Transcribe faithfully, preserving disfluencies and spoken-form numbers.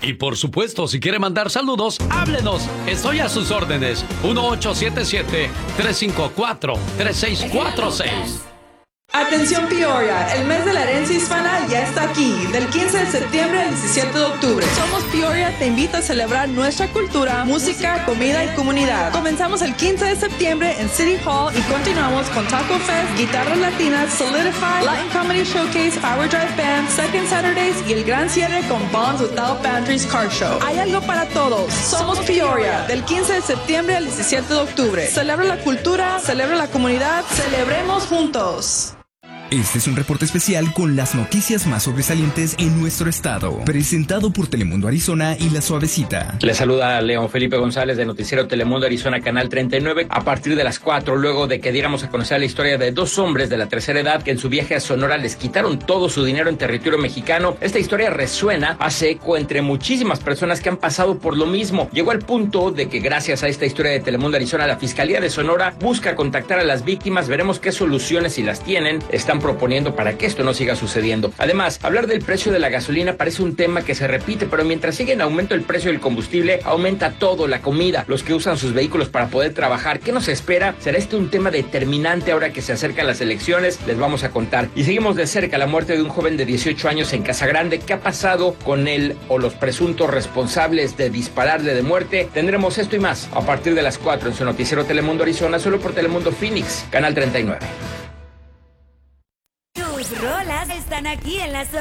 Y por supuesto, si quiere mandar saludos, háblenos. Estoy a sus órdenes. uno ocho siete siete, tres cinco cuatro, tres seis cuatro seis. Atención Peoria, el mes de la herencia hispana ya está aquí, del quince de septiembre al diecisiete de octubre. Somos Peoria te invita a celebrar nuestra cultura, música, comida y comunidad. Comenzamos el quince de septiembre en City Hall y continuamos con Taco Fest, Guitarras Latinas, Solidify, Latin Comedy Showcase, Power Drive Band, Second Saturdays y el gran cierre con Bonds Without Boundaries Car Show. Hay algo para todos. Somos Peoria, del quince de septiembre al diecisiete de octubre. Celebra la cultura, celebra la comunidad, celebremos juntos. Este es un reporte especial con las noticias más sobresalientes en nuestro estado, presentado por Telemundo Arizona y La Suavecita. Le saluda a León Felipe González de Noticiero Telemundo Arizona, Canal treinta y nueve, a partir de las cuatro, luego de que diéramos a conocer la historia de dos hombres de la tercera edad que en su viaje a Sonora les quitaron todo su dinero en territorio mexicano. Esta historia resuena, hace eco entre muchísimas personas que han pasado por lo mismo. Llegó al punto de que gracias a esta historia de Telemundo Arizona, la Fiscalía de Sonora busca contactar a las víctimas. Veremos qué soluciones, si las tienen, están proponiendo para que esto no siga sucediendo. Además, hablar del precio de la gasolina parece un tema que se repite, pero mientras sigue en aumento el precio del combustible, aumenta todo, la comida, los que usan sus vehículos para poder trabajar. ¿Qué nos espera? ¿Será este un tema determinante ahora que se acercan las elecciones? Les vamos a contar. Y seguimos de cerca la muerte de un joven de dieciocho años en Casagrande. ¿Qué ha pasado con él o los presuntos responsables de dispararle de muerte? Tendremos esto y más a partir de las cuatro en su noticiero Telemundo Arizona, solo por Telemundo Phoenix, Canal treinta y nueve. Tus rolas están aquí en la